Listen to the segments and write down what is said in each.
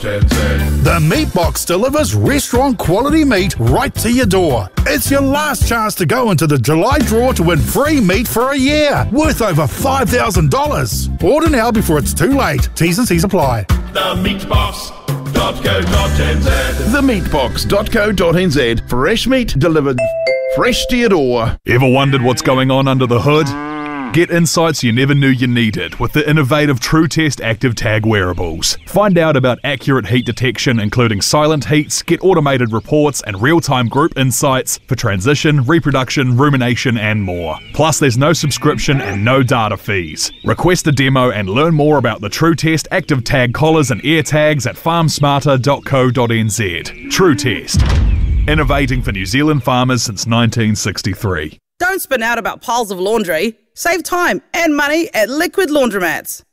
The Meat Box delivers restaurant quality meat right to your door. It's your last chance to go into the July draw to win free meat for a year, worth over $5,000. Order now before it's too late. T's and C's apply. TheMeatBox.co.nz. TheMeatBox.co.nz. Fresh meat delivered fresh to your door. Ever wondered what's going on under the hood? Get insights you never knew you needed with the innovative TrueTest Active Tag wearables. Find out about accurate heat detection, including silent heats, get automated reports and real-time group insights for transition, reproduction, rumination and more. Plus, there's no subscription and no data fees. Request a demo and learn more about the TrueTest Active Tag collars and ear tags at farmsmarter.co.nz. TrueTest. Innovating for New Zealand farmers since 1963. Don't spin out about piles of laundry. Save time and money at Liquid Laundromats.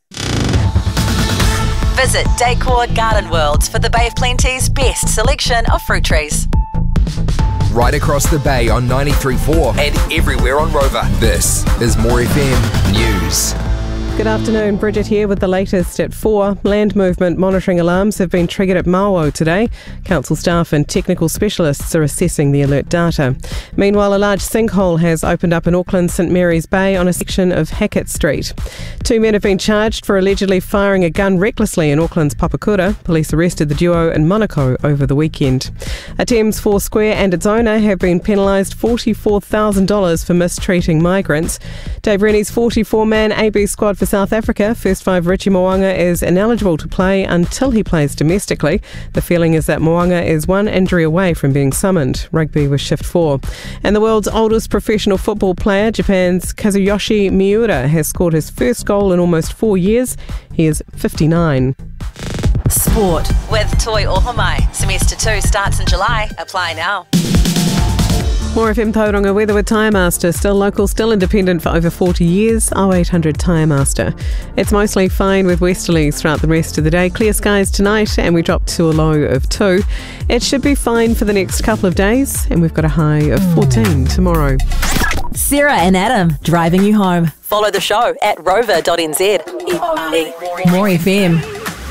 Visit Decor Garden Worlds for the Bay of Plenty's best selection of fruit trees. Right across the bay on 93.4 and everywhere on Rover. This is More FM News. Good afternoon, Bridget here with the latest at 4. Land movement monitoring alarms have been triggered at Mawo today. Council staff and technical specialists are assessing the alert data. Meanwhile, a large sinkhole has opened up in Auckland's St Mary's Bay on a section of Hackett Street. 2 men have been charged for allegedly firing a gun recklessly in Auckland's Papakura. Police arrested the duo in Manukau over the weekend. A Thames Four Square and its owner have been penalised $44,000 for mistreating migrants. Dave Rennie's 44-man AB squad for South Africa, first five Richie Mo'unga is ineligible to play until he plays domestically. The feeling is that Mo'unga is one injury away from being summoned. Rugby was shift 4. And the world's oldest professional football player, Japan's Kazuyoshi Miura, has scored his first goal in almost 4 years. He is 59. Sport with Toi Ohomai. Semester 2 starts in July. Apply now. More FM Tauranga weather with Tyre Master. Still local, still independent for over 40 years. 0800 Tyre Master. It's mostly fine with westerlies throughout the rest of the day. Clear skies tonight and we drop to a low of 2. It should be fine for the next couple of days and we've got a high of 14 tomorrow. Sarah and Adam driving you home. Follow the show at rover.nz. More FM.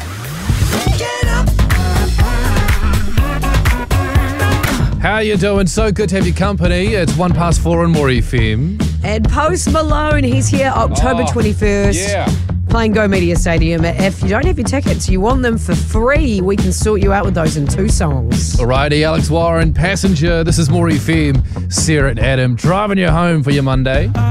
How you doing? So good to have your company. It's 4:01 on More FM. And Post Malone, he's here October 21st. Yeah. Playing Go Media Stadium. If you don't have your tickets, you want them for free, we can sort you out with those in 2 songs. Alrighty, Alex Warren, Passenger. This is More FM. Sarah and Adam driving you home for your Monday.